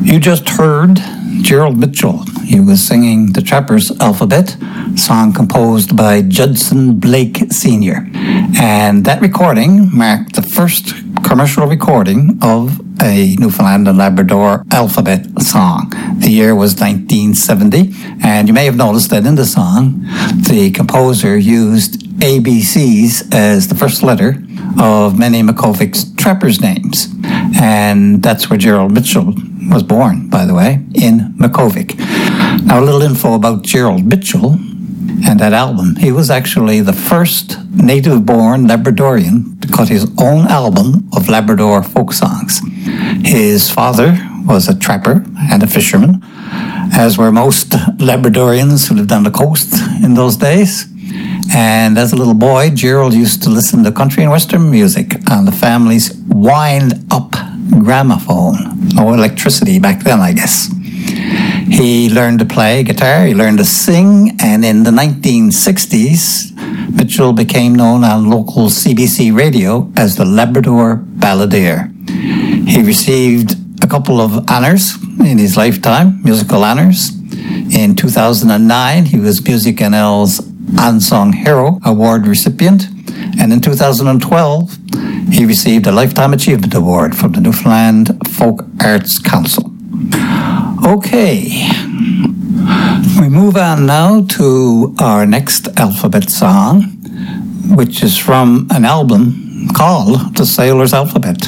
You just heard Gerald Mitchell. He was singing the Trappers Alphabet, song composed by Judson Blake Sr. And that recording marked the first commercial recording of a Newfoundland and Labrador alphabet song. The year was 1970, and you may have noticed that in the song, the composer used ABCs as the first letter of many Makovic's trappers' names. And that's where Gerald Mitchell was born, by the way, in Makovic. Now, a little info about Gerald Mitchell and that album. He was actually the first native-born Labradorian to cut his own album of Labrador folk songs. His father was a trapper and a fisherman, as were most Labradorians who lived on the coast in those days. And as a little boy, Gerald used to listen to country and western music on the family's wind-up gramophone. No electricity back then, I guess. He learned to play guitar, he learned to sing, and in the 1960s, Mitchell became known on local CBC radio as the Labrador Balladeer. He received a couple of honors in his lifetime, musical honors. In 2009, he was Music NL's Unsung Hero Award recipient, and in 2012, he received a Lifetime Achievement Award from the Newfoundland Folk Arts Council. Okay, we move on now to our next alphabet song, which is from an album called The Sailor's Alphabet.